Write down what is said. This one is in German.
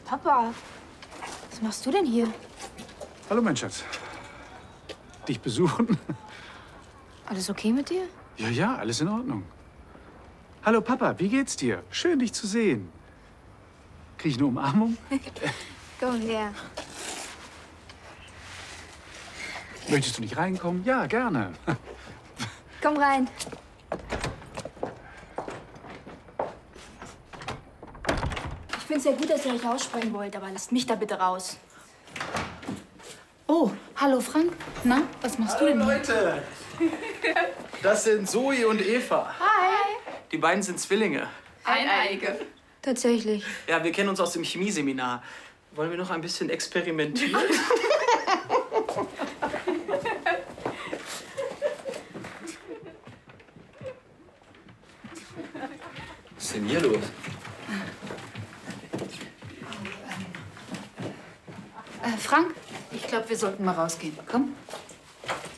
Papa, was machst du denn hier? Hallo, mein Schatz. Dich besuchen? Alles okay mit dir? Ja, ja, alles in Ordnung. Hallo, Papa, wie geht's dir? Schön, dich zu sehen. Krieg ich eine Umarmung? Komm her. Möchtest du nicht reinkommen? Ja, gerne. Komm rein. Ich finde es ja gut, dass ihr euch aussprechen wollt, aber lasst mich da bitte raus. Oh, hallo Frank. Na, was machst du denn hier? Leute, das sind Zoe und Eva. Hi. Die beiden sind Zwillinge. Eineige. Tatsächlich. Ja, wir kennen uns aus dem Chemieseminar. Wollen wir noch ein bisschen experimentieren? Was ist denn hier los? Frank, ich glaube, wir sollten mal rausgehen. Komm.